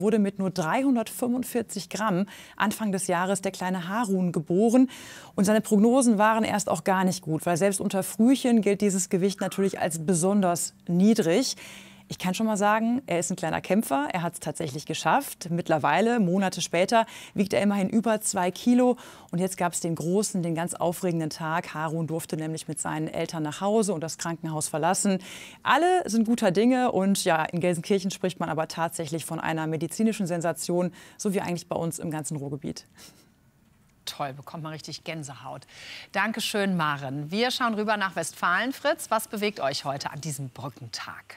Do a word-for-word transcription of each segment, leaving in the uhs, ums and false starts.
wurde mit nur dreihundertfünfundvierzig Gramm Anfang des Jahres der kleine Harun geboren. Und seine Prognosen waren erst auch gar nicht gut, weil selbst unter Frühchen gilt dieses Gewicht natürlich als besonders niedrig. Ich kann schon mal sagen, er ist ein kleiner Kämpfer. Er hat es tatsächlich geschafft. Mittlerweile, Monate später, wiegt er immerhin über zwei Kilo. Und jetzt gab es den großen, den ganz aufregenden Tag. Harun durfte nämlich mit seinen Eltern nach Hause und das Krankenhaus verlassen. Alle sind guter Dinge. Und ja, in Gelsenkirchen spricht man aber tatsächlich von einer medizinischen Sensation, so wie eigentlich bei uns im ganzen Ruhrgebiet. Toll, bekommt man richtig Gänsehaut. Dankeschön, Maren. Wir schauen rüber nach Westfalen. Fritz, was bewegt euch heute an diesem Brückentag?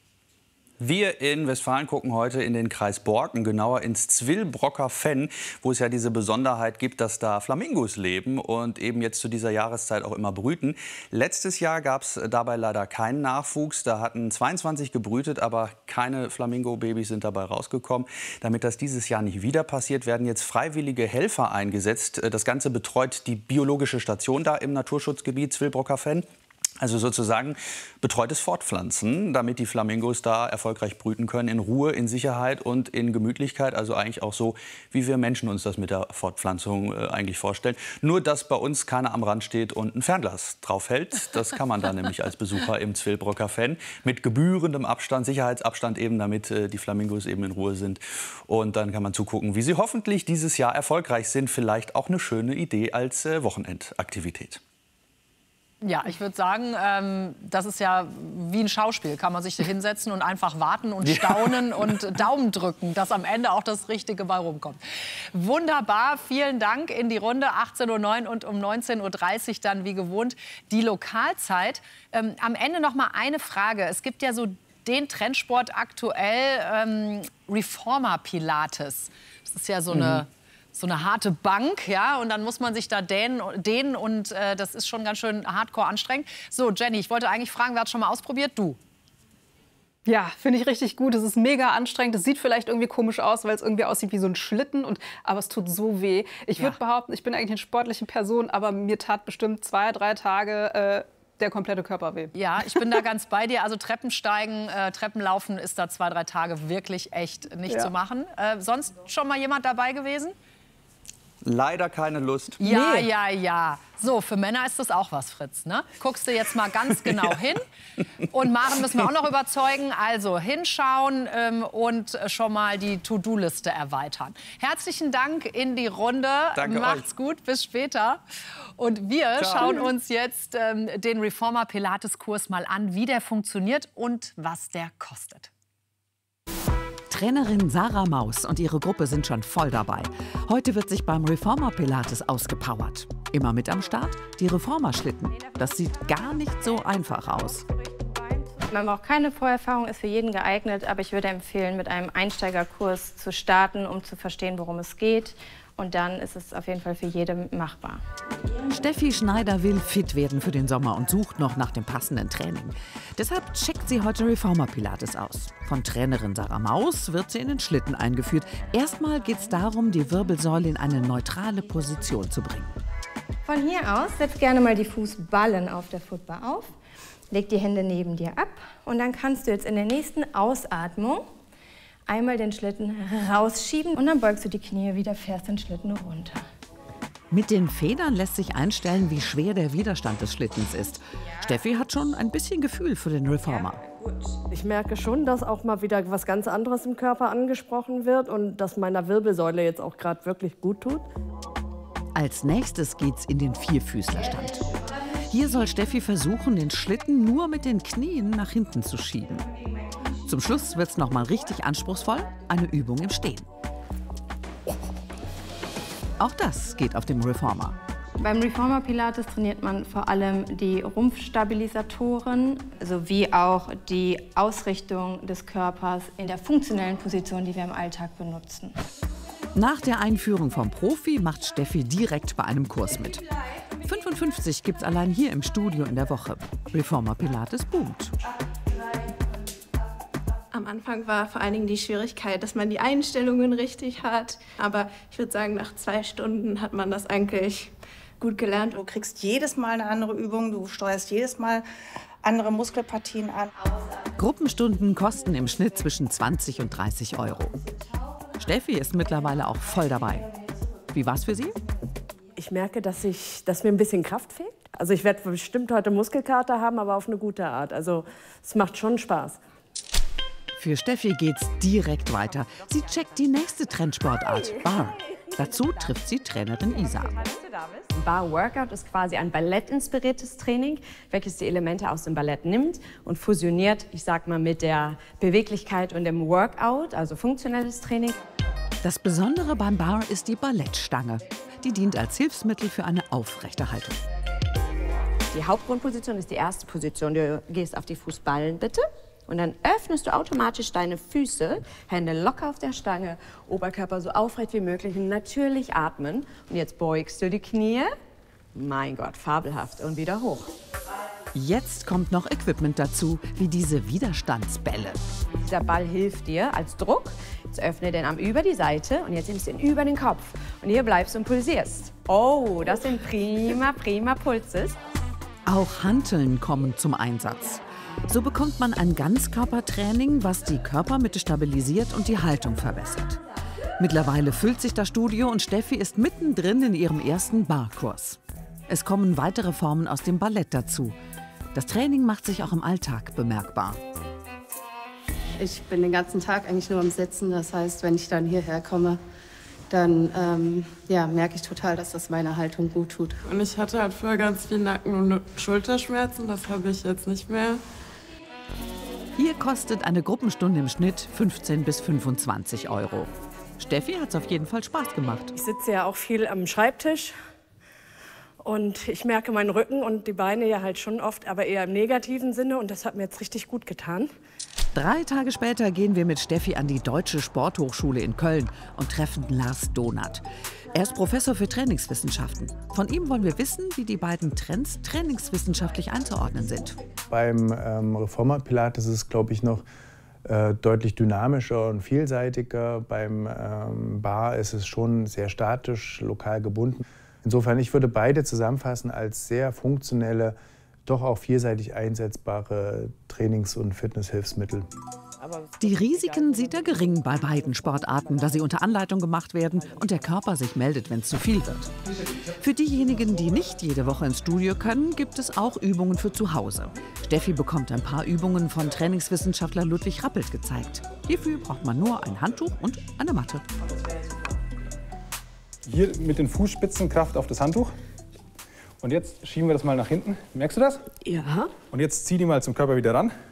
Wir in Westfalen gucken heute in den Kreis Borken, genauer ins Zwillbrocker Fenn, wo es ja diese Besonderheit gibt, dass da Flamingos leben und eben jetzt zu dieser Jahreszeit auch immer brüten. Letztes Jahr gab es dabei leider keinen Nachwuchs. Da hatten zweiundzwanzig gebrütet, aber keine Flamingo-Babys sind dabei rausgekommen. Damit das dieses Jahr nicht wieder passiert, werden jetzt freiwillige Helfer eingesetzt. Das Ganze betreut die biologische Station da im Naturschutzgebiet Zwillbrocker Fenn. Also sozusagen betreutes Fortpflanzen, damit die Flamingos da erfolgreich brüten können, in Ruhe, in Sicherheit und in Gemütlichkeit. Also eigentlich auch so, wie wir Menschen uns das mit der Fortpflanzung äh, eigentlich vorstellen. Nur, dass bei uns keiner am Rand steht und ein Fernglas drauf hält. Das kann man dann nämlich als Besucher im Zwillbrocker Fenn mit gebührendem Abstand, Sicherheitsabstand eben, damit äh, die Flamingos eben in Ruhe sind. Und dann kann man zugucken, wie sie hoffentlich dieses Jahr erfolgreich sind. Vielleicht auch eine schöne Idee als äh, Wochenendaktivität. Ja, ich würde sagen, ähm, das ist ja wie ein Schauspiel. Kann man sich da hinsetzen und einfach warten und staunen ja. und Daumen drücken, dass am Ende auch das Richtige bei rumkommt. Wunderbar, vielen Dank in die Runde. achtzehn Uhr neun und um neunzehn Uhr dreißig dann wie gewohnt die Lokalzeit. Ähm, am Ende noch mal eine Frage. Es gibt ja so den Trendsport aktuell, ähm, Reformer Pilates. Das ist ja so eine... Mhm. So eine harte Bank, ja, und dann muss man sich da dehnen, dehnen und äh, das ist schon ganz schön hardcore anstrengend. So, Jenny, ich wollte eigentlich fragen, wer hat schon mal ausprobiert? Du? Ja, finde ich richtig gut. Es ist mega anstrengend. Es sieht vielleicht irgendwie komisch aus, weil es irgendwie aussieht wie so ein Schlitten, und, aber es tut so weh. Ich ja. würde behaupten, ich bin eigentlich eine sportliche Person, aber mir tat bestimmt zwei, drei Tage äh, der komplette Körper weh. Ja, ich bin da ganz bei dir. Also Treppensteigen, äh, Treppenlaufen ist da zwei, drei Tage wirklich echt nicht ja. zu machen. Äh, sonst schon mal jemand dabei gewesen? Leider keine Lust. Ja, nee. ja, ja. So, für Männer ist das auch was, Fritz. Ne? Guckst du jetzt mal ganz genau hin. Und Maren müssen wir auch noch überzeugen. Also hinschauen ähm, und schon mal die To-Do-Liste erweitern. Herzlichen Dank in die Runde. Danke Macht's euch. gut, bis später. Und wir Ciao. schauen uns jetzt ähm, den Reformer Pilates-Kurs mal an, wie der funktioniert und was der kostet. Trainerin Sarah Maus und ihre Gruppe sind schon voll dabei. Heute wird sich beim Reformer Pilates ausgepowert. Immer mit am Start die Reformer-Schlitten. Das sieht gar nicht so einfach aus. Man braucht keine Vorerfahrung, ist für jeden geeignet, aber ich würde empfehlen, mit einem Einsteigerkurs zu starten, um zu verstehen, worum es geht. Und dann ist es auf jeden Fall für jeden machbar. Steffi Schneider will fit werden für den Sommer und sucht noch nach dem passenden Training. Deshalb checkt sie heute Reformer Pilates aus. Von Trainerin Sarah Maus wird sie in den Schlitten eingeführt. Erstmal geht es darum, die Wirbelsäule in eine neutrale Position zu bringen. Von hier aus setz gerne mal die Fußballen auf der Footbar auf. Leg die Hände neben dir ab und dann kannst du jetzt in der nächsten Ausatmung einmal den Schlitten rausschieben und dann beugst du die Knie wieder, fährst den Schlitten runter. Mit den Federn lässt sich einstellen, wie schwer der Widerstand des Schlittens ist. Steffi hat schon ein bisschen Gefühl für den Reformer. Ich merke schon, dass auch mal wieder was ganz anderes im Körper angesprochen wird und dass meiner Wirbelsäule jetzt auch gerade wirklich gut tut. Als nächstes geht's in den Vierfüßlerstand. Hier soll Steffi versuchen, den Schlitten nur mit den Knien nach hinten zu schieben. Zum Schluss wird es noch mal richtig anspruchsvoll, eine Übung im Stehen. Auch das geht auf dem Reformer. Beim Reformer Pilates trainiert man vor allem die Rumpfstabilisatoren sowie auch die Ausrichtung des Körpers in der funktionellen Position, die wir im Alltag benutzen. Nach der Einführung vom Profi macht Steffi direkt bei einem Kurs mit. fünfundfünfzig gibt es allein hier im Studio in der Woche. Reformer Pilates boomt. Am Anfang war vor allen Dingen die Schwierigkeit, dass man die Einstellungen richtig hat. Aber ich würde sagen, nach zwei Stunden hat man das eigentlich gut gelernt. Du kriegst jedes Mal eine andere Übung, du steuerst jedes Mal andere Muskelpartien an. Gruppenstunden kosten im Schnitt zwischen zwanzig und dreißig Euro. Steffi ist mittlerweile auch voll dabei. Wie war's für Sie? Ich merke, dass, ich, dass mir ein bisschen Kraft fehlt. Also ich werde bestimmt heute Muskelkater haben, aber auf eine gute Art. Also es macht schon Spaß. Für Steffi geht's direkt weiter. Sie checkt die nächste Trendsportart, Bar. Dazu trifft sie Trainerin Isa. Bar-Workout ist quasi ein ballettinspiriertes Training, welches die Elemente aus dem Ballett nimmt und fusioniert, ich sag mal, mit der Beweglichkeit und dem Workout, also funktionelles Training. Das Besondere beim Bar ist die Ballettstange. Die dient als Hilfsmittel für eine aufrechte Haltung. Die Hauptgrundposition ist die erste Position. Du gehst auf die Fußballen, bitte. Und dann öffnest du automatisch deine Füße, Hände locker auf der Stange, Oberkörper so aufrecht wie möglich und natürlich atmen. Und jetzt beugst du die Knie. Mein Gott, fabelhaft. Und wieder hoch. Jetzt kommt noch Equipment dazu, wie diese Widerstandsbälle. Dieser Ball hilft dir als Druck. Jetzt öffne den Arm über die Seite und jetzt nimmst du ihn über den Kopf. Und hier bleibst du und pulsierst. Oh, das sind prima, prima Pulses. Auch Hanteln kommen zum Einsatz. So bekommt man ein Ganzkörpertraining, was die Körpermitte stabilisiert und die Haltung verbessert. Mittlerweile füllt sich das Studio und Steffi ist mittendrin in ihrem ersten Barkurs. Es kommen weitere Formen aus dem Ballett dazu. Das Training macht sich auch im Alltag bemerkbar. Ich bin den ganzen Tag eigentlich nur am Sitzen. Das heißt, wenn ich dann hierher komme, dann ähm, ja, merke ich total, dass das meiner Haltung gut tut. Und ich hatte halt früher ganz viel Nacken- und Schulterschmerzen. Das habe ich jetzt nicht mehr. Hier kostet eine Gruppenstunde im Schnitt fünfzehn bis fünfundzwanzig Euro. Steffi hat es auf jeden Fall Spaß gemacht. Ich sitze ja auch viel am Schreibtisch. Und ich merke meinen Rücken und die Beine ja halt schon oft, aber eher im negativen Sinne. Und das hat mir jetzt richtig gut getan. Drei Tage später gehen wir mit Steffi an die Deutsche Sporthochschule in Köln und treffen Lars Donath. Er ist Professor für Trainingswissenschaften. Von ihm wollen wir wissen, wie die beiden Trends trainingswissenschaftlich einzuordnen sind. Beim ähm, Reformer Pilates ist es, glaube ich, noch äh, deutlich dynamischer und vielseitiger. Beim ähm, Bar ist es schon sehr statisch, lokal gebunden. Insofern, ich würde beide zusammenfassen als sehr funktionelle, doch auch vielseitig einsetzbare Trainings- und Fitnesshilfsmittel. Die Risiken sieht er gering bei beiden Sportarten, da sie unter Anleitung gemacht werden und der Körper sich meldet, wenn es zu viel wird. Für diejenigen, die nicht jede Woche ins Studio können, gibt es auch Übungen für zu Hause. Steffi bekommt ein paar Übungen von Trainingswissenschaftler Ludwig Rappelt gezeigt. Hierfür braucht man nur ein Handtuch und eine Matte. Hier mit den Fußspitzen Kraft auf das Handtuch. Und jetzt schieben wir das mal nach hinten. Merkst du das? Ja. Und jetzt zieh die mal zum Körper wieder ran.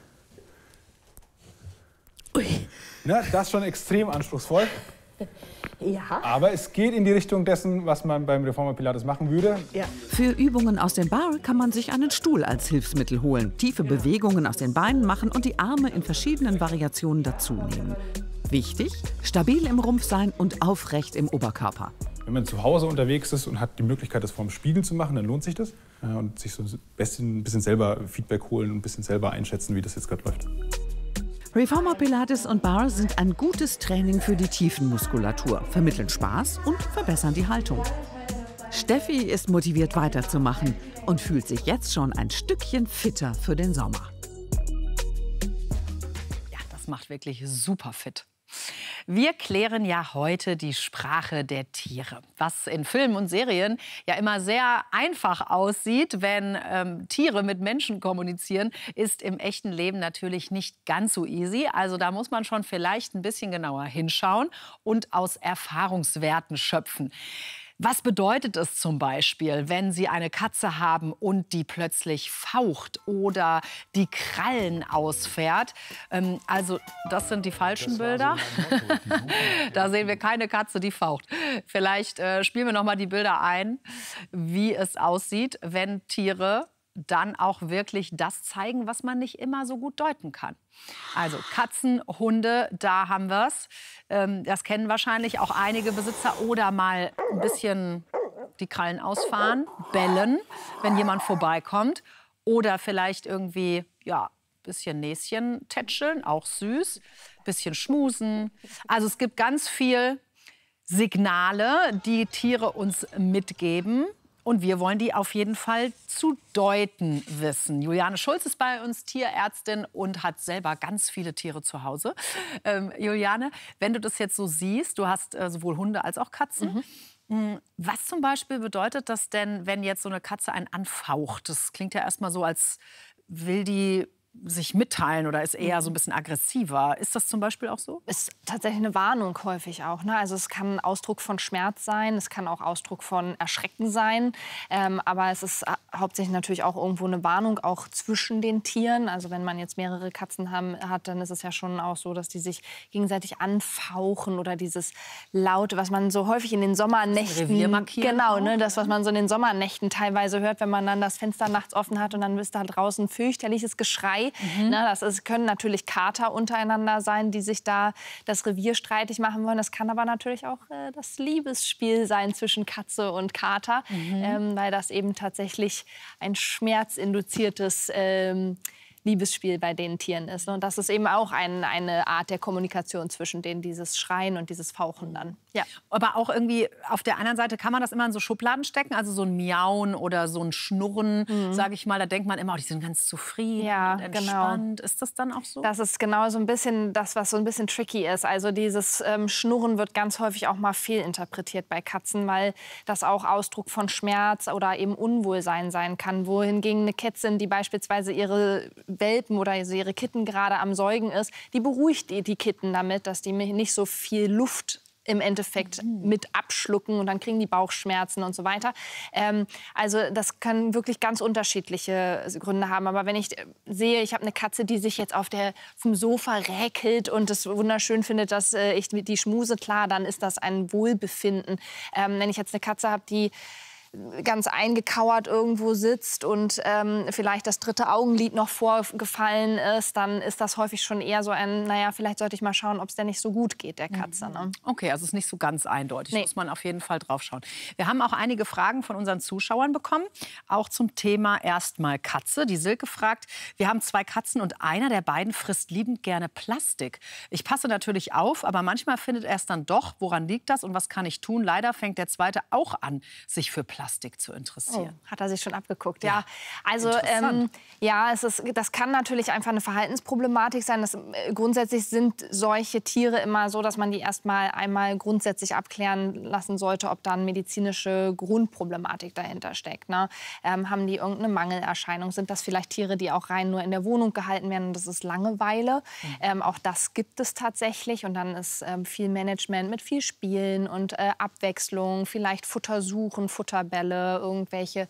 Ui. Na, das ist schon extrem anspruchsvoll. Ja. Aber es geht in die Richtung dessen, was man beim Reformer Pilates machen würde. Ja. Für Übungen aus dem Bar kann man sich einen Stuhl als Hilfsmittel holen, tiefe Bewegungen aus den Beinen machen und die Arme in verschiedenen Variationen dazu nehmen. Wichtig, stabil im Rumpf sein und aufrecht im Oberkörper. Wenn man zu Hause unterwegs ist und hat die Möglichkeit, das vor dem Spiegel zu machen, dann lohnt sich das. Und sich so ein bisschen, ein bisschen selber Feedback holen und ein bisschen selber einschätzen, wie das jetzt gerade läuft. Reformer Pilates und Bar sind ein gutes Training für die Tiefenmuskulatur, vermitteln Spaß und verbessern die Haltung. Steffi ist motiviert weiterzumachen und fühlt sich jetzt schon ein Stückchen fitter für den Sommer. Ja, das macht wirklich super fit. Wir klären ja heute die Sprache der Tiere. Was in Filmen und Serien ja immer sehr einfach aussieht, wenn ähm, Tiere mit Menschen kommunizieren, ist im echten Leben natürlich nicht ganz so easy. Also da muss man schon vielleicht ein bisschen genauer hinschauen und aus Erfahrungswerten schöpfen. Was bedeutet es zum Beispiel, wenn Sie eine Katze haben und die plötzlich faucht oder die Krallen ausfährt? Ähm, also das sind die falschen Bilder. So da sehen wir keine Katze, die faucht. Vielleicht äh, spielen wir noch mal die Bilder ein, wie es aussieht, wenn Tiere dann auch wirklich das zeigen, was man nicht immer so gut deuten kann. Also Katzen, Hunde, da haben wir es. Ähm, das kennen wahrscheinlich auch einige Besitzer. Oder mal ein bisschen die Krallen ausfahren, bellen, wenn jemand vorbeikommt. Oder vielleicht irgendwie, ja, ein bisschen Näschen tätscheln, auch süß. Ein bisschen schmusen. Also es gibt ganz viel Signale, die Tiere uns mitgeben. Und wir wollen die auf jeden Fall zu deuten wissen. Juliane Schulz ist bei uns Tierärztin und hat selber ganz viele Tiere zu Hause. Ähm, Juliane, wenn du das jetzt so siehst, du hast äh, sowohl Hunde als auch Katzen. Mhm. Was zum Beispiel bedeutet das denn, wenn jetzt so eine Katze einen anfaucht? Das klingt ja erstmal so, als will die sich mitteilen oder ist eher so ein bisschen aggressiver. Ist das zum Beispiel auch so? Ist tatsächlich eine Warnung häufig auch. Ne? Also es kann Ausdruck von Schmerz sein, es kann auch Ausdruck von Erschrecken sein. Ähm, aber es ist hauptsächlich natürlich auch irgendwo eine Warnung, auch zwischen den Tieren. Also wenn man jetzt mehrere Katzen haben, hat, dann ist es ja schon auch so, dass die sich gegenseitig anfauchen oder dieses Laute, was man so häufig in den Sommernächten... Revier markieren. Genau, ne? Das, was man so in den Sommernächten teilweise hört, wenn man dann das Fenster nachts offen hat und dann ist da draußen fürchterliches Geschrei. Mhm. Ne, das ist, können natürlich Kater untereinander sein, die sich da das Revier streitig machen wollen. Das kann aber natürlich auch äh, das Liebesspiel sein zwischen Katze und Kater, mhm. ähm, weil das eben tatsächlich ein schmerzinduziertes ähm, Liebesspiel bei den Tieren ist. Und das ist eben auch ein, eine Art der Kommunikation zwischen denen, dieses Schreien und dieses Fauchen dann. Ja. Aber auch irgendwie auf der anderen Seite kann man das immer in so Schubladen stecken, also so ein Miauen oder so ein Schnurren, mhm. sage ich mal. Da denkt man immer, oh, die sind ganz zufrieden ja, und entspannt. Genau. Ist das dann auch so? Das ist genau so ein bisschen das, was so ein bisschen tricky ist. Also dieses ähm, Schnurren wird ganz häufig auch mal fehlinterpretiert bei Katzen, weil das auch Ausdruck von Schmerz oder eben Unwohlsein sein kann. Wohingegen eine Kätzin, die beispielsweise ihre Welpen oder ihre Kitten gerade am Säugen ist, die beruhigt die, die Kitten damit, dass die nicht so viel Luft im Endeffekt mit abschlucken und dann kriegen die Bauchschmerzen und so weiter. Ähm, also das können wirklich ganz unterschiedliche Gründe haben. Aber wenn ich sehe, ich habe eine Katze, die sich jetzt auf der, vom Sofa räkelt und es wunderschön findet, dass äh, ich die schmuse, klar, dann ist das ein Wohlbefinden. Ähm, wenn ich jetzt eine Katze habe, die ganz eingekauert irgendwo sitzt und ähm, vielleicht das dritte Augenlid noch vorgefallen ist, dann ist das häufig schon eher so ein, naja, vielleicht sollte ich mal schauen, ob es denn nicht so gut geht, der Katze. Ne? Okay, also es ist nicht so ganz eindeutig, nee. Muss man auf jeden Fall drauf schauen. Wir haben auch einige Fragen von unseren Zuschauern bekommen, auch zum Thema erstmal Katze. Die Silke fragt, wir haben zwei Katzen und einer der beiden frisst liebend gerne Plastik. Ich passe natürlich auf, aber manchmal findet er es dann doch. Woran liegt das und was kann ich tun? Leider fängt der zweite auch an, sich für Plastik Plastik zu interessieren. Oh, hat er sich schon abgeguckt, ja. ja. Also ähm, ja, es ist, das kann natürlich einfach eine Verhaltensproblematik sein. Das, äh, grundsätzlich sind solche Tiere immer so, dass man die erst mal einmal grundsätzlich abklären lassen sollte, ob da eine medizinische Grundproblematik dahinter steckt. Ne? Ähm, haben die irgendeine Mangelerscheinung? Sind das vielleicht Tiere, die auch rein nur in der Wohnung gehalten werden? Und das ist Langeweile. Mhm. Ähm, auch das gibt es tatsächlich. Und dann ist ähm, viel Management mit viel Spielen und äh, Abwechslung, vielleicht Futter suchen, Futterbälle, irgendwelche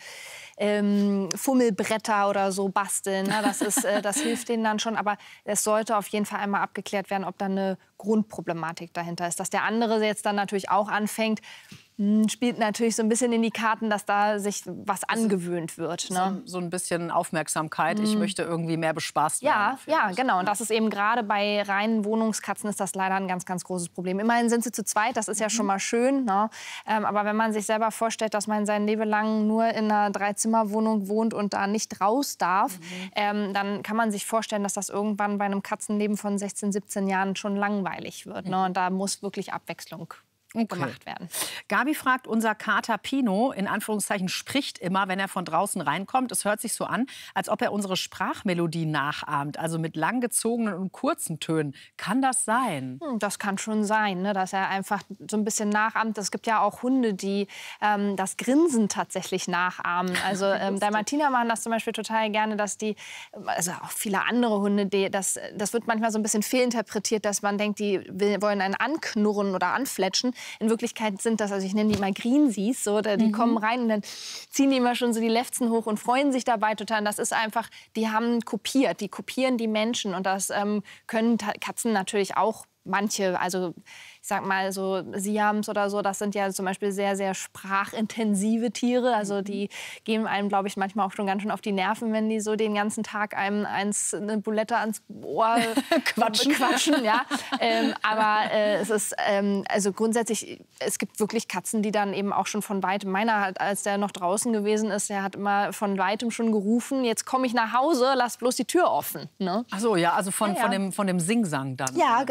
ähm, Fummelbretter oder so basteln. Ne? Das, ist, äh, das hilft denen dann schon. Aber es sollte auf jeden Fall einmal abgeklärt werden, ob da eine Grundproblematik dahinter ist. Dass der andere jetzt dann natürlich auch anfängt, spielt natürlich so ein bisschen in die Karten, dass da sich was angewöhnt wird. Ne? So, so ein bisschen Aufmerksamkeit. Ich Mhm. möchte irgendwie mehr bespaßt Ja, werden. ja, genau. Und das ist eben gerade bei reinen Wohnungskatzen ist das leider ein ganz, ganz großes Problem. Immerhin sind sie zu zweit, das ist ja schon mal schön. Ne? Ähm, aber wenn man sich selber vorstellt, dass man sein Leben lang nur in einer Dreizimmerwohnung wohnt und da nicht raus darf, mhm. ähm, dann kann man sich vorstellen, dass das irgendwann bei einem Katzenleben von sechzehn, siebzehn Jahren schon langweilig wird. Ne? Und da muss wirklich Abwechslung Okay. gemacht werden. Gabi fragt, unser Kater Pino, in Anführungszeichen, spricht immer, wenn er von draußen reinkommt. Es hört sich so an, als ob er unsere Sprachmelodie nachahmt, also mit langgezogenen und kurzen Tönen. Kann das sein? Hm, Das kann schon sein, ne, dass er einfach so ein bisschen nachahmt. Es gibt ja auch Hunde, die ähm, das Grinsen tatsächlich nachahmen. Also ähm, Dalmatiner machen das zum Beispiel total gerne, dass die, also auch viele andere Hunde, die, das, das wird manchmal so ein bisschen fehlinterpretiert, dass man denkt, die will, wollen einen anknurren oder anfletschen. In Wirklichkeit sind das, also ich nenne die mal Greensies, so, die mhm. kommen rein und dann ziehen die immer schon so die Lefzen hoch und freuen sich dabei total. Und das ist einfach, die haben kopiert, die kopieren die Menschen und das ähm, können Katzen natürlich auch. Manche, also ich sag mal so Siams oder so, das sind ja zum Beispiel sehr, sehr sprachintensive Tiere. Also die gehen einem, glaube ich, manchmal auch schon ganz schön auf die Nerven, wenn die so den ganzen Tag einem eins, eine Bulette ans Ohr quatschen. quatschen ja. ähm, aber äh, es ist, ähm, also grundsätzlich, es gibt wirklich Katzen, die dann eben auch schon von weitem, meiner hat, als der noch draußen gewesen ist, der hat immer von weitem schon gerufen, jetzt komme ich nach Hause, lass bloß die Tür offen. Ne? Ach so, ja, also von, ja, ja. Von, dem, von dem Singsang dann. Ja, genau.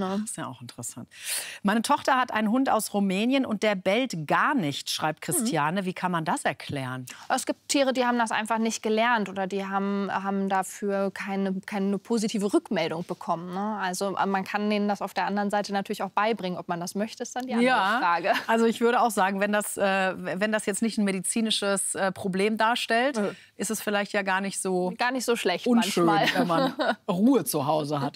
Ne? Das ist ja auch interessant. Meine Tochter hat einen Hund aus Rumänien und der bellt gar nicht, schreibt Christiane. Mhm. Wie kann man das erklären? Es gibt Tiere, die haben das einfach nicht gelernt oder die haben, haben dafür keine, keine positive Rückmeldung bekommen. Ne? Also man kann denen das auf der anderen Seite natürlich auch beibringen. Ob man das möchte, ist dann die andere ja, Frage. Also ich würde auch sagen, wenn das, äh, wenn das jetzt nicht ein medizinisches äh, Problem darstellt, mhm. ist es vielleicht ja gar nicht so, gar nicht so schlecht unschön, manchmal. wenn man Ruhe zu Hause hat.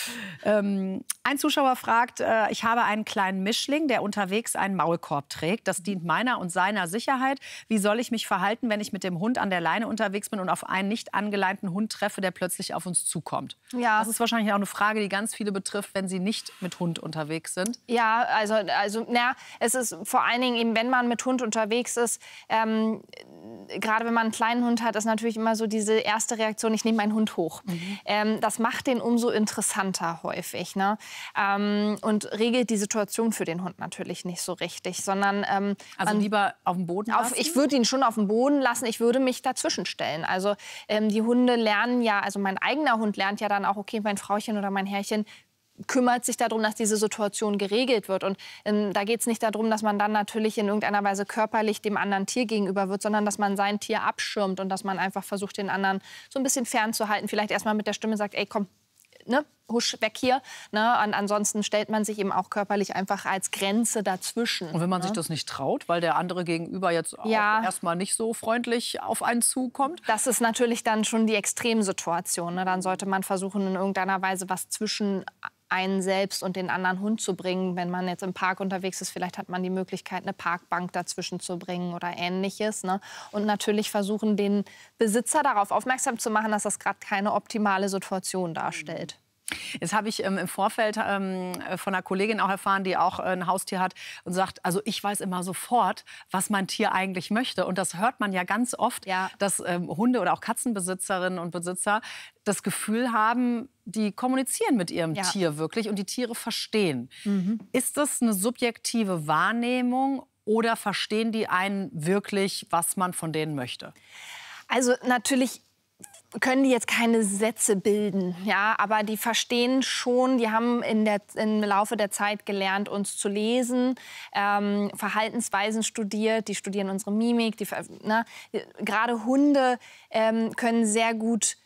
ähm, ein Zuschauer fragt, äh, ich habe einen kleinen Mischling, der unterwegs einen Maulkorb trägt. Das dient meiner und seiner Sicherheit. Wie soll ich mich verhalten, wenn ich mit dem Hund an der Leine unterwegs bin und auf einen nicht angeleinten Hund treffe, der plötzlich auf uns zukommt? Ja. Das ist wahrscheinlich auch eine Frage, die ganz viele betrifft, wenn sie nicht mit Hund unterwegs sind. Ja, also, also na, es ist vor allen Dingen eben, wenn man mit Hund unterwegs ist, ähm, gerade wenn man einen kleinen Hund hat, ist natürlich immer so diese erste Reaktion, ich nehme meinen Hund hoch. Mhm. Ähm, das macht den umso interessanter häufig. Ne? Ähm, und regelt die Situation für den Hund natürlich nicht so richtig, sondern ähm, also man, lieber auf dem Boden lassen? Auf, ich würde ihn schon auf dem Boden lassen, ich würde mich dazwischen stellen. Also ähm, die Hunde lernen ja, also mein eigener Hund lernt ja dann auch, okay, mein Frauchen oder mein Herrchen kümmert sich darum, dass diese Situation geregelt wird. Und ähm, da geht es nicht darum, dass man dann natürlich in irgendeiner Weise körperlich dem anderen Tier gegenüber wird, sondern dass man sein Tier abschirmt und dass man einfach versucht, den anderen so ein bisschen fernzuhalten. Vielleicht erstmal mit der Stimme sagt, ey, komm, ne, husch weg hier. Ne? Und ansonsten stellt man sich eben auch körperlich einfach als Grenze dazwischen. Und wenn man ne? sich das nicht traut, weil der andere gegenüber jetzt ja. auch erstmal nicht so freundlich auf einen zukommt? Das ist natürlich dann schon die Extremsituation. Ne? Dann sollte man versuchen, in irgendeiner Weise was zwischen einen selbst und den anderen Hund zu bringen. Wenn man jetzt im Park unterwegs ist, vielleicht hat man die Möglichkeit, eine Parkbank dazwischen zu bringen oder Ähnliches. Ne? Und natürlich versuchen, den Besitzer darauf aufmerksam zu machen, dass das gerade keine optimale Situation darstellt. Jetzt habe ich ähm, im Vorfeld ähm, von einer Kollegin auch erfahren, die auch äh, ein Haustier hat und sagt, also ich weiß immer sofort, was mein Tier eigentlich möchte. Und das hört man ja ganz oft, ja. dass ähm, Hunde- oder auch Katzenbesitzerinnen und Besitzer das Gefühl haben, die kommunizieren mit ihrem ja. Tier wirklich und die Tiere verstehen. Mhm. Ist das eine subjektive Wahrnehmung oder verstehen die einen wirklich, was man von denen möchte? Also natürlich können die jetzt keine Sätze bilden, ja, aber die verstehen schon, die haben in der, im Laufe der Zeit gelernt, uns zu lesen, ähm, Verhaltensweisen studiert, die studieren unsere Mimik, die, ne, gerade Hunde ähm, können sehr gut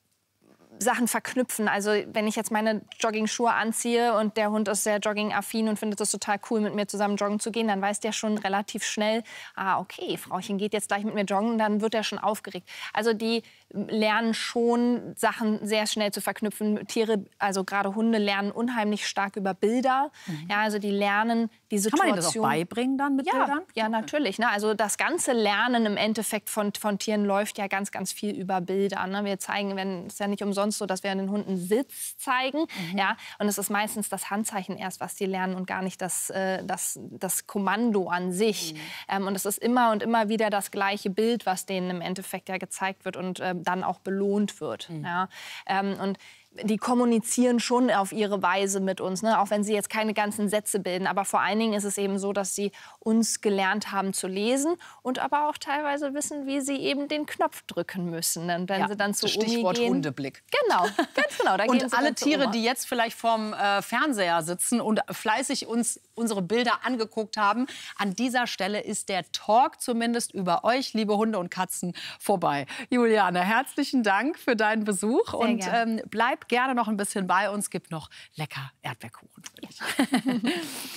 Sachen verknüpfen. Also wenn ich jetzt meine Jogging-Schuhe anziehe und der Hund ist sehr jogging-affin und findet es total cool, mit mir zusammen joggen zu gehen, dann weiß der schon relativ schnell, ah, okay, Frauchen geht jetzt gleich mit mir joggen, dann wird er schon aufgeregt. Also die lernen schon, Sachen sehr schnell zu verknüpfen. Tiere, also gerade Hunde, lernen unheimlich stark über Bilder. Mhm. Ja, also die lernen die Situation. Kann man das auch beibringen dann mit ja, Bildern? Ja, natürlich. Ne? Also das ganze Lernen im Endeffekt von, von Tieren läuft ja ganz, ganz viel über Bilder. Ne? Wir zeigen, wenn es ist ja nicht umsonst so, dass wir den Hunden Sitz zeigen. Mhm. Ja? Und es ist meistens das Handzeichen erst, was die lernen und gar nicht das, äh, das, das Kommando an sich. Mhm. Ähm, und es ist immer und immer wieder das gleiche Bild, was denen im Endeffekt ja gezeigt wird und äh, dann auch belohnt wird. Mhm. Ja? Ähm, und die kommunizieren schon auf ihre Weise mit uns, ne? Auch wenn sie jetzt keine ganzen Sätze bilden. Aber vor allen Dingen ist es eben so, dass sie uns gelernt haben zu lesen und aber auch teilweise wissen, wie sie eben den Knopf drücken müssen. Und wenn ja, sie dann zu Stichwort Omi gehen, Hundeblick. Genau, ganz genau. Da und gehen sie alle dann zu Tiere, Oma. die jetzt vielleicht vorm äh, Fernseher sitzen und fleißig uns unsere Bilder angeguckt haben, an dieser Stelle ist der Talk zumindest über euch, liebe Hunde und Katzen, vorbei. Juliane, herzlichen Dank für deinen Besuch. Sehr und ähm, bleib gerne noch ein bisschen bei uns. Gibt noch lecker Erdbeerkuchen für dich.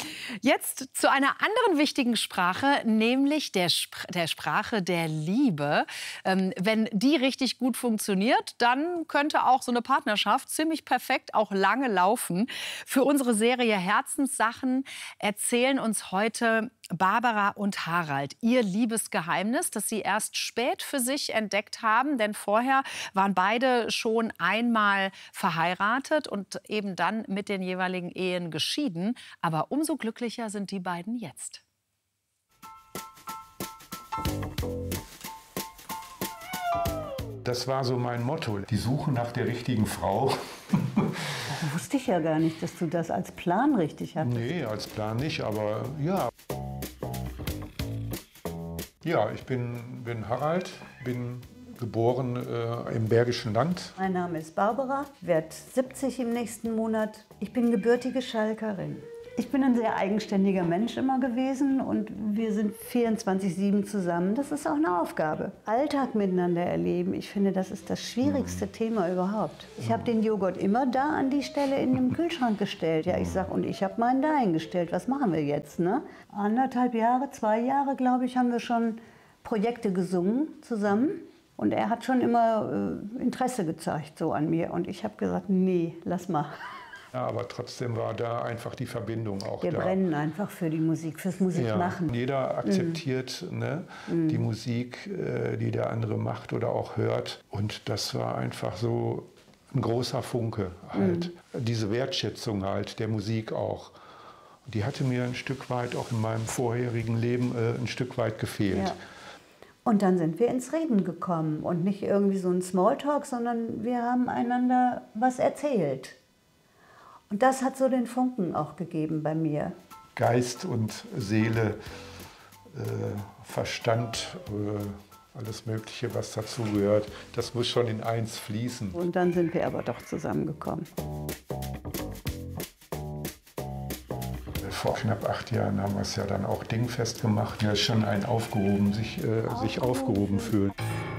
Jetzt zu einer anderen wichtigen Sprache, nämlich der, Spr der Sprache der Liebe. Ähm, wenn die richtig gut funktioniert, dann könnte auch so eine Partnerschaft ziemlich perfekt auch lange laufen. Für unsere Serie Herzenssachen erzählen uns heute Barbara und Harald ihr Liebesgeheimnis, das sie erst spät für sich entdeckt haben. Denn vorher waren beide schon einmal verheiratet und eben dann mit den jeweiligen Ehen geschieden. Aber umso glücklicher sind die beiden jetzt. Das war so mein Motto, die Suche nach der richtigen Frau. Das wusste ich ja gar nicht, dass du das als Plan richtig hattest. Nee, als Plan nicht, aber ja. Ja, ich bin, bin Harald, bin geboren äh, im Bergischen Land. Mein Name ist Barbara, werde siebzig im nächsten Monat. Ich bin gebürtige Schalkerin. Ich bin ein sehr eigenständiger Mensch immer gewesen und wir sind vierundzwanzig sieben zusammen. Das ist auch eine Aufgabe. Alltag miteinander erleben, ich finde, das ist das schwierigste Thema überhaupt. Ich habe den Joghurt immer da an die Stelle in den Kühlschrank gestellt. Ja, ich sag, und ich habe meinen da hingestellt. Was machen wir jetzt? Ne? Anderthalb Jahre, zwei Jahre, glaube ich, haben wir schon Projekte gesungen zusammen. Und er hat schon immer äh, Interesse gezeigt so an mir. Und ich habe gesagt, nee, lass mal. Ja, aber trotzdem war da einfach die Verbindung auch Wir da. Wir brennen einfach für die Musik, fürs Musikmachen. Ja, jeder akzeptiert mm. ne, mm. die Musik, äh, die der andere macht oder auch hört. Und das war einfach so ein großer Funke halt. Mm. Diese Wertschätzung halt der Musik auch. Die hatte mir ein Stück weit auch in meinem vorherigen Leben äh, ein Stück weit gefehlt. Ja. Und dann sind wir ins Reden gekommen und nicht irgendwie so ein Smalltalk, sondern wir haben einander was erzählt. Und das hat so den Funken auch gegeben bei mir. Geist und Seele, äh, Verstand, äh, alles Mögliche, was dazugehört, das muss schon in eins fließen. Und dann sind wir aber doch zusammengekommen. Vor knapp acht Jahren haben wir es ja dann auch dingfest gemacht. Ja, ist schon ein aufgehoben, sich, äh, sich aufgehoben fühlen.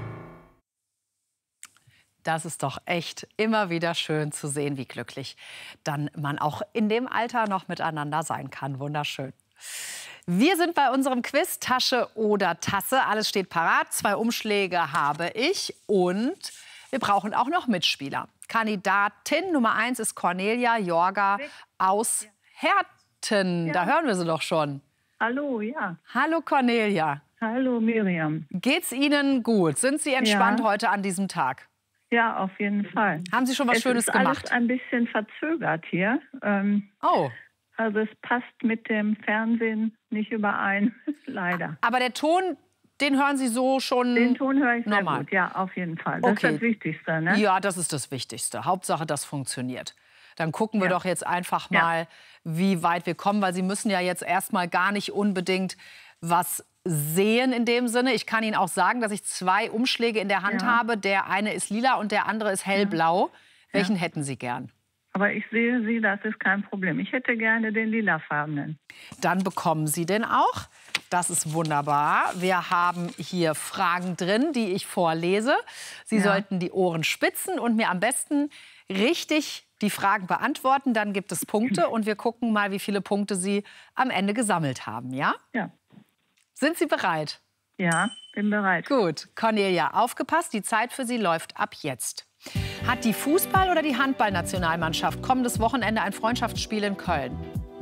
Das ist doch echt immer wieder schön zu sehen, wie glücklich dann man auch in dem Alter noch miteinander sein kann. Wunderschön. Wir sind bei unserem Quiz Tasche oder Tasse. Alles steht parat. Zwei Umschläge habe ich und wir brauchen auch noch Mitspieler. Kandidatin Nummer eins ist Cornelia Jorga aus Herten. Ja. Da hören wir sie doch schon. Hallo, ja. Hallo Cornelia. Hallo Miriam. Geht's Ihnen gut? Sind Sie entspannt ja. heute an diesem Tag? Ja, auf jeden Fall. Haben Sie schon was es Schönes ist gemacht? Alles ein bisschen verzögert hier. Ähm, oh. Also es passt mit dem Fernsehen nicht überein, leider. Aber der Ton, den hören Sie so schon Den Ton höre ich normal. sehr gut, ja, auf jeden Fall. Das okay. ist das Wichtigste, ne? Ja, das ist das Wichtigste. Hauptsache, das funktioniert. Dann gucken wir ja. doch jetzt einfach mal, ja. wie weit wir kommen, weil Sie müssen ja jetzt erstmal gar nicht unbedingt was sehen in dem Sinne. Ich kann Ihnen auch sagen, dass ich zwei Umschläge in der Hand ja. habe. Der eine ist lila und der andere ist hellblau. Ja. Welchen ja. hätten Sie gern? Aber ich sehe Sie, das ist kein Problem. Ich hätte gerne den lilafarbenen. Dann bekommen Sie den auch. Das ist wunderbar. Wir haben hier Fragen drin, die ich vorlese. Sie ja. sollten die Ohren spitzen und mir am besten richtig die Fragen beantworten. Dann gibt es Punkte und wir gucken mal, wie viele Punkte Sie am Ende gesammelt haben. Ja? Ja. Sind Sie bereit? Ja, bin bereit. Gut. Cornelia, aufgepasst, die Zeit für Sie läuft ab jetzt. Hat die Fußball- oder die Handballnationalmannschaft kommendes Wochenende ein Freundschaftsspiel in Köln?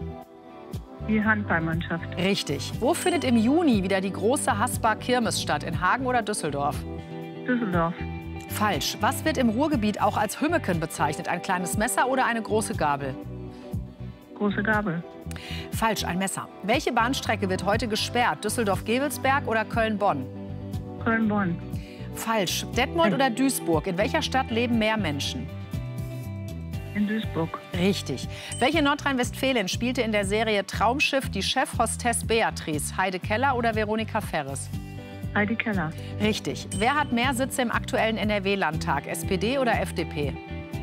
Die Handballmannschaft. Richtig. Wo findet im Juni wieder die große Haspa-Kirmes statt? In Hagen oder Düsseldorf? Düsseldorf. Falsch. Was wird im Ruhrgebiet auch als Hümmeken bezeichnet? Ein kleines Messer oder eine große Gabel? Große Gabel. Falsch, ein Messer. Welche Bahnstrecke wird heute gesperrt? Düsseldorf-Gevelsberg oder Köln-Bonn? Köln-Bonn. Falsch. Detmold oder Duisburg? In welcher Stadt leben mehr Menschen? In Duisburg. Richtig. Welche Nordrhein-Westfälin spielte in der Serie Traumschiff die Chefhostess Beatrice? Heide Keller oder Veronika Ferres? Heidi Keller. Richtig. Wer hat mehr Sitze im aktuellen N R W-Landtag? S P D oder F D P?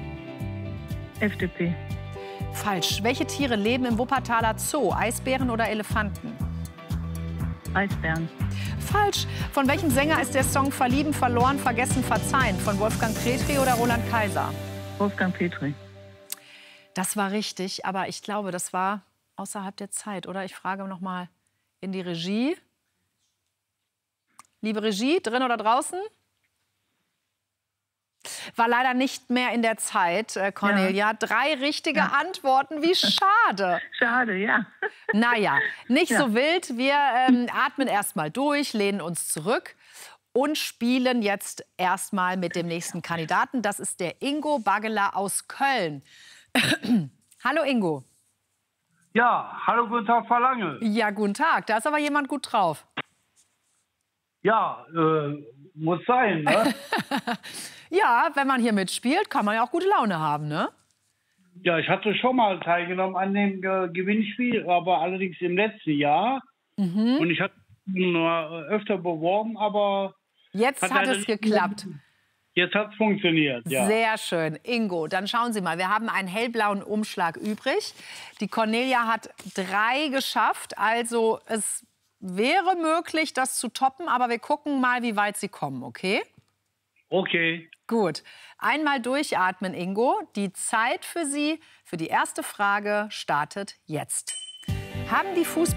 F D P. Falsch. Welche Tiere leben im Wuppertaler Zoo? Eisbären oder Elefanten? Eisbären. Falsch. Von welchem Sänger ist der Song Verlieben, Verloren, Vergessen, Verzeihen? Von Wolfgang Petri oder Roland Kaiser? Wolfgang Petri. Das war richtig, aber ich glaube, das war außerhalb der Zeit, oder? Ich frage noch mal in die Regie. Liebe Regie, drin oder draußen? War leider nicht mehr in der Zeit, äh, Cornelia. Ja. Drei richtige ja. Antworten, wie schade. Schade, ja. Naja, nicht ja. so wild. Wir ähm, atmen erst mal durch, lehnen uns zurück und spielen jetzt erst mal mit dem nächsten Kandidaten. Das ist der Ingo Baggeler aus Köln. Hallo Ingo. Ja, hallo, guten Tag, Frau Lange. Ja, guten Tag. Da ist aber jemand gut drauf. Ja, äh, muss sein, ne? Ja, wenn man hier mitspielt, kann man ja auch gute Laune haben, ne? Ja, ich hatte schon mal teilgenommen an dem äh, Gewinnspiel, aber allerdings im letzten Jahr. Mhm. Und ich hatte nur öfter beworben, aber Jetzt hat, hat es geklappt. Jetzt hat es funktioniert, ja. Sehr schön. Ingo, dann schauen Sie mal, wir haben einen hellblauen Umschlag übrig. Die Cornelia hat drei geschafft, also es wäre möglich, das zu toppen, aber wir gucken mal, wie weit Sie kommen, okay? Okay. Gut. Einmal durchatmen, Ingo. Die Zeit für Sie, für die erste Frage, startet jetzt. Haben die Fußballer